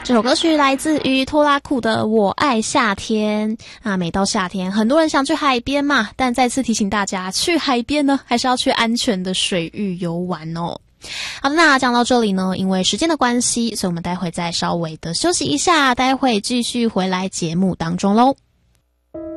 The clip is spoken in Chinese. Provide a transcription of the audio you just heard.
这首歌曲来自于拖拉库的《我爱夏天》啊。每到夏天，很多人想去海边嘛，但再次提醒大家，去海边呢，还是要去安全的水域游玩哦。好的，那讲到这里呢，因为时间的关系，所以我们待会再稍微的休息一下，待会继续回来节目当中咯。